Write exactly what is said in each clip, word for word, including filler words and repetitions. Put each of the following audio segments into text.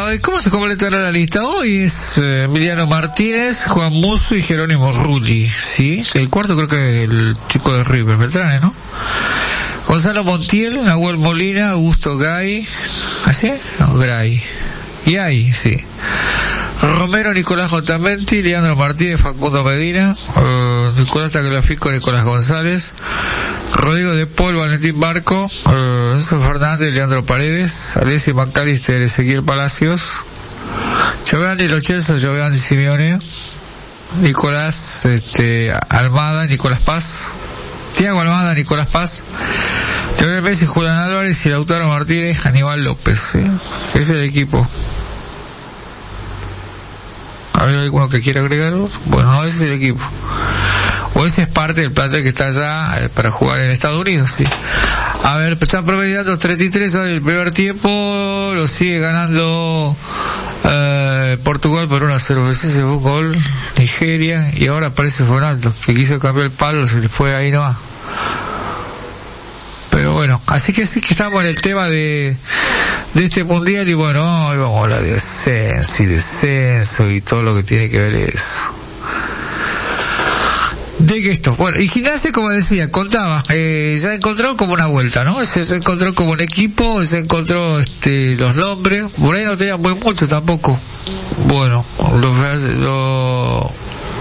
Bueno, ¿y cómo se completará la lista? Hoy es eh, Emiliano Martínez, Juan Musso y Jerónimo Rulli, ¿sí? El cuarto creo que es el chico de River, Beltrán, ¿no? Gonzalo Montiel, Nahuel Molina, Augusto Gay, ¿así? No, Gray. Y ahí, sí. Romero, Nicolás Otamendi, Leandro Martínez, Facundo Medina, uh, Nicolás Tagliafico, Nicolás González, Rodrigo de Paul, Valentín Barco, uh, Enzo Fernández, Leandro Paredes, Alessi McAllister, Ezequiel Palacios, Giovanni Lo Celso, Giovanni Simeone, Nicolás este, Almada, Nicolás Paz, Tiago Almada, Nicolás Paz, Lionel Messi, Julián Álvarez y Lautaro Martínez, Aníbal López, ¿sí? Ese es el equipo. ¿Hay alguno que quiera agregarlo? Bueno, no, ese es el equipo. O ese es parte del plantel que está allá eh, para jugar en Estados Unidos, sí. A ver, están promediando treinta y tres hoy el primer tiempo, lo sigue ganando eh, Portugal por uno a cero. Ese es un gol, Nigeria, y ahora aparece Ronaldo, que quiso cambiar el palo, se le fue ahí nomás. Pero bueno, así que sí que estamos en el tema de de este mundial y bueno, hoy vamos a hablar de descenso y descenso y todo lo que tiene que ver eso. De que esto, bueno, y Gimnasia, como decía, contaba, eh, ya encontró como una vuelta, ¿no? Se, se encontró como un equipo, se encontró este los nombres, por ahí no tenía muy mucho tampoco. Bueno, lo, lo,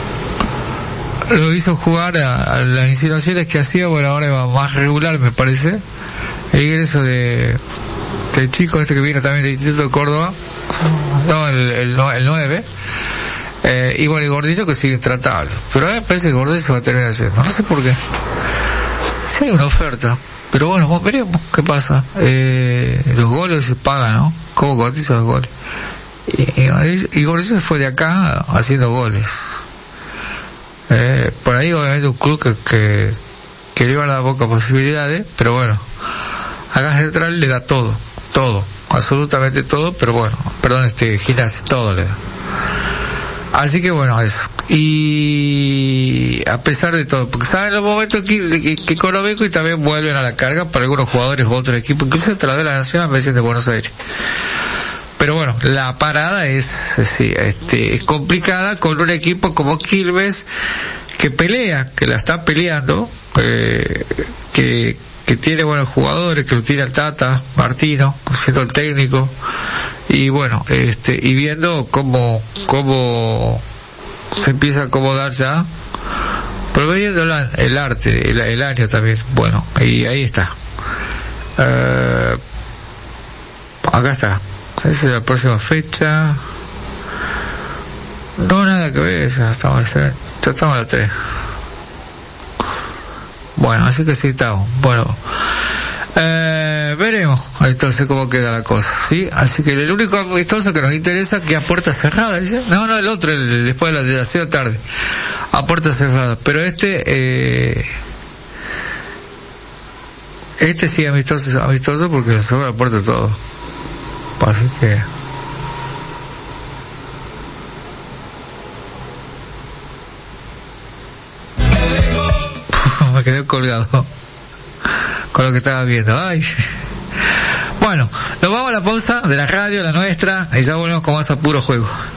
lo hizo jugar a, a las insinuaciones que hacía, bueno, ahora va más regular, me parece. El ingreso de el chico este que viene también del Instituto de Córdoba, no, el, el, el nueve, eh, y bueno, y Gordillo que sigue tratable, pero a mí me parece que Gordillo se va a terminar haciendo, no sé por qué, si hay una oferta, pero bueno, veremos qué pasa. Eh, los goles se pagan, ¿no? ¿Cómo cotiza los goles? Y, y, y Gordillo se fue de acá haciendo goles, eh, por ahí obviamente un club que, que, que le iba a dar pocas posibilidades, pero bueno, acá Central le da todo, todo, absolutamente todo, pero bueno, perdón, este Gimnasia, todo le da. Así que bueno, eso. Y a pesar de todo, porque saben los momentos que, que, que económico y también vuelven a la carga para algunos jugadores u otros equipos, incluso a través de la Nacional, me dicen de Buenos Aires. Pero bueno, la parada es, sí, este, es complicada con un equipo como Quilmes que pelea, que la está peleando, eh, que que tiene buenos jugadores, que lo tiene el Tata Martino, siendo el técnico, y bueno, este, y viendo cómo, cómo se empieza a acomodar ya, proveyendo el, el arte, el, el año también, bueno, y ahí está. Uh, acá está, esa es la próxima fecha. No, nada que ver, ya estamos, ya estamos a las tres. Bueno, así que sí estamos. Bueno, eh, veremos entonces cómo queda la cosa, ¿sí? Así que el único amistoso que nos interesa que a puerta cerrada, ¿dice? No, no, el otro, el, después de la de la ciudad tarde, a puerta cerrada. Pero este, eh, este sí amistoso, amistoso porque se abre la puerta todo. Así que... me quedé colgado con lo que estaba viendo. Ay. Bueno, nos vamos a la pausa de la radio, la nuestra, y ya volvemos con más a puro juego.